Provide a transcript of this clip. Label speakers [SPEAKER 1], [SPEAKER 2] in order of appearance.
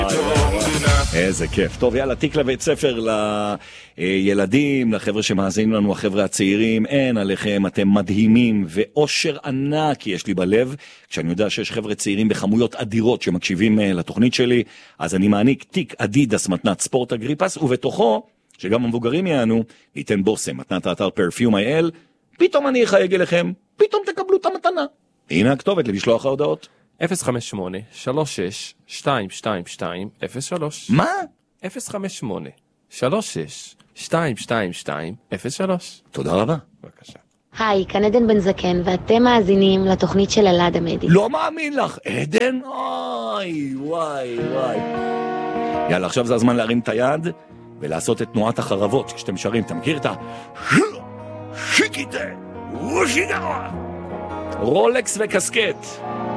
[SPEAKER 1] איזה כיף. טוב, יאללה, תיק לבית ספר לילדים, לחבר'ה שמאזינים לנו, החבר'ה הצעירים, אין עליכם, אתם מדהימים, ואושר ענק יש לי בלב, כשאני יודע שיש חבר'ה צעירים בחמויות אדירות שמקשיבים לתוכנית שלי, אז אני מעניק תיק אדידס מתנת ספורט אגריפס, ובתוכו, שגם המבוגרים יענו, ניתן בוסם, מתנת האתר פרפיום איי-אל, פתאום אני אחייג אליכם, פתאום תקבלו את המתנה. הנה הכתובת למשלוח ההודעות.
[SPEAKER 2] 058-36-222-03.
[SPEAKER 1] מה?
[SPEAKER 2] 058-36-222-03.
[SPEAKER 1] תודה רבה.
[SPEAKER 2] בבקשה.
[SPEAKER 3] היי, כאן עדן בן זקן, ואתם מאזינים לתוכנית של אלעד עמדי.
[SPEAKER 1] לא מאמין לך, עדן? אוי, וואי, וואי. יאללה, עכשיו זה הזמן להרים את היד ולעשות את תנועת החרבות כשאתם שרים. אתה מכיר את ה... שיקיטה, ושיגאווה. רולקס וקסקט.